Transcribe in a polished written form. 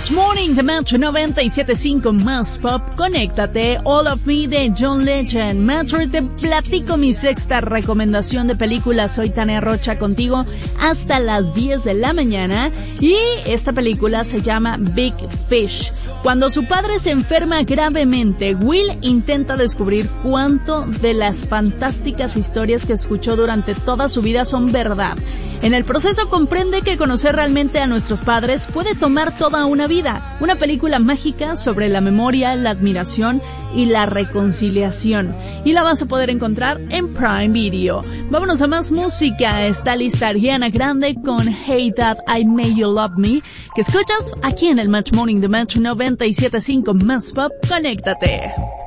Match Morning de Match 97.5 Más Pop. Conéctate, All of Me de John Legend. Match, te platico mi sexta recomendación de película. Soy Tania Rocha contigo hasta las 10 de la mañana. Y esta película se llama Big Fish. Cuando su padre se enferma gravemente, Will intenta descubrir cuánto de las fantásticas historias que escuchó durante toda su vida son verdad. En el proceso comprende que conocer realmente a nuestros padres puede tomar toda una vida. Una película mágica sobre la memoria, la admiración y la reconciliación. Y la vas a poder encontrar en Prime Video. Vámonos a más música. Está lista Ariana Grande con Hey Dad, I Made You Love Me, que escuchas aquí en el Match Morning de Match 97.5 Más Pop. Conéctate.